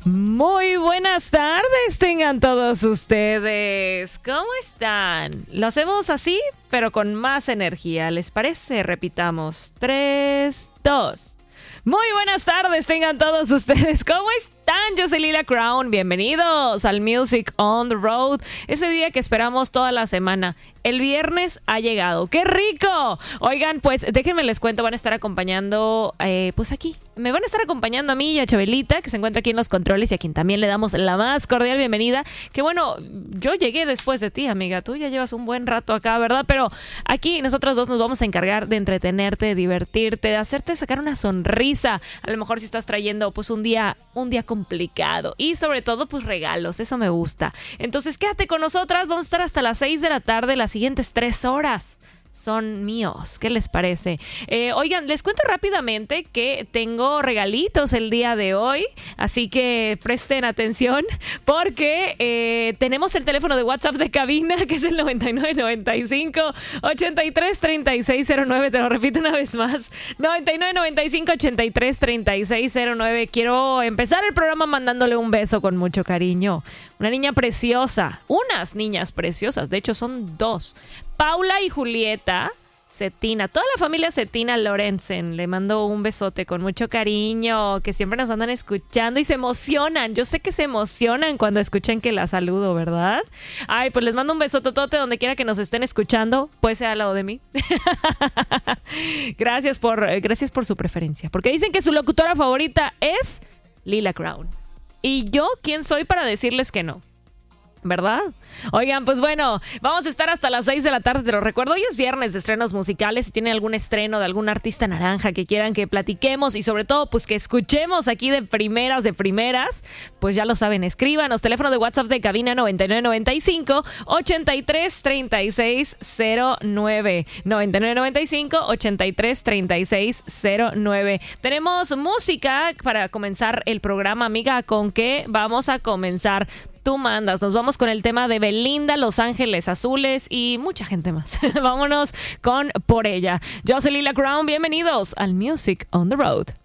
Muy buenas tardes tengan todos ustedes. ¿Cómo están? Lo hacemos así, pero con más energía. ¿Les parece? Repitamos. 3, 2. Muy buenas tardes tengan todos ustedes. ¿Cómo están? Yo soy Lila Crown. Bienvenidos al Music on the Road. Ese día que esperamos toda la semana. El viernes ha llegado. ¡Qué rico! Oigan, pues déjenme les cuento. Van a estar acompañando, pues aquí. Me van a estar acompañando a mí y a Chabelita, que se encuentra aquí en los controles y a quien también le damos la más cordial bienvenida. Que bueno, yo llegué después de ti, amiga. Tú ya llevas un buen rato acá, ¿verdad? Pero aquí nosotros dos nos vamos a encargar de entretenerte, de divertirte, de hacerte sacar una sonrisa. A lo mejor si estás trayendo pues un día complicado y sobre todo pues regalos, eso me gusta. Entonces quédate con nosotras, vamos a estar hasta las 6 de la tarde, las siguientes 3 horas son míos. ¿Qué les parece? Oigan, les cuento rápidamente que tengo regalitos el día de hoy, así que presten atención porque tenemos el teléfono de WhatsApp de cabina, que es el 9995-833609. Te lo repito una vez más, 9995-833609. Quiero empezar el programa mandándole un beso con mucho cariño. Una niña preciosa, unas niñas preciosas, de hecho son dos. Paula y Julieta Cetina, toda la familia Cetina Lorenzen, le mando un besote con mucho cariño, que siempre nos andan escuchando y se emocionan. Yo sé que se emocionan cuando escuchan que la saludo, ¿verdad? Ay, pues les mando un besototote donde quiera que nos estén escuchando, puede ser al lado de mí. Gracias por su preferencia, porque dicen que su locutora favorita es Lila Crown. ¿Y yo quién soy para decirles que no? ¿Verdad? Oigan, pues bueno, vamos a estar hasta las 6 de la tarde, te lo recuerdo. Hoy es viernes de estrenos musicales. Si tienen algún estreno de algún artista naranja que quieran que platiquemos y sobre todo, pues que escuchemos aquí de primeras, pues ya lo saben, escríbanos. Teléfono de WhatsApp de cabina 9995-833609. 9995-833609. Tenemos música para comenzar el programa, amiga. ¿Con qué vamos a comenzar? Tú mandas, nos vamos con el tema de Belinda, Los Ángeles Azules y mucha gente más. Vámonos con Por Ella. Yo soy Lila Crown, bienvenidos al Music on the Road.